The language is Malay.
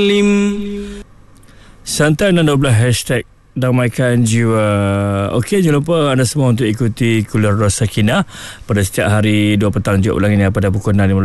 Santai 612 hashtag damaikan jiwa. Okey, jangan lupa anda semua untuk ikuti Kuliah Sakinah pada setiap hari 2 petang juga ulangannya pada pukul 6.15